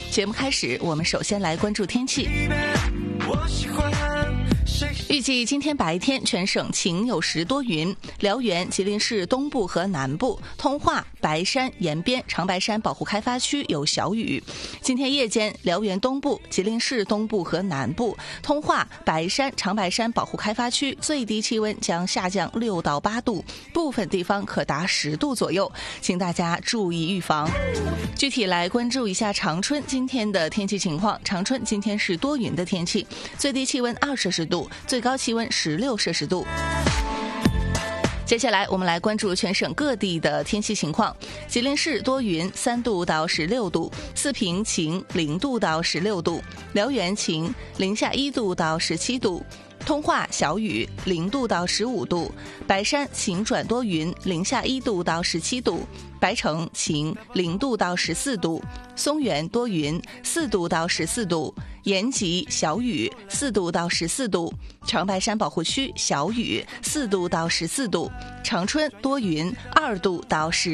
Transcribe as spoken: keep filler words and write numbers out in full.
节目开始，我们首先来关注天气。预计今天白天全省晴有时多云，辽源、吉林市东部和南部、通化、白山、延边、长白山保护开发区有小雨。今天夜间，辽源东部、吉林市东部和南部、通化、白山、长白山保护开发区最低气温将下降六到八度，部分地方可达十度左右，请大家注意预防。具体来关注一下长春今天的天气情况。长春今天是多云的天气，最低气温二摄氏度，最高气温十六摄氏度。接下来我们来关注全省各地的天气情况。吉林市多云，三度到十六度；四平晴，零度到十六度；辽源晴，零下一度到十七度；通化小雨，零度到十五度；白山晴转多云，零下一度到十七度；白城晴，零度到十四度；松原多云，四度到十四度；延吉小雨，四度到十四度；长白山保护区小雨，四度到十四度；长春多云，二度到十。